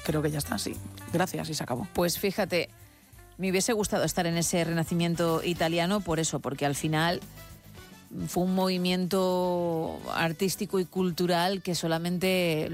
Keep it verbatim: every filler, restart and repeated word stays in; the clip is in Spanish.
creo que ya está, sí. Gracias y se acabó. Pues fíjate, me hubiese gustado estar en ese Renacimiento italiano por eso, porque al final fue un movimiento artístico y cultural que solamente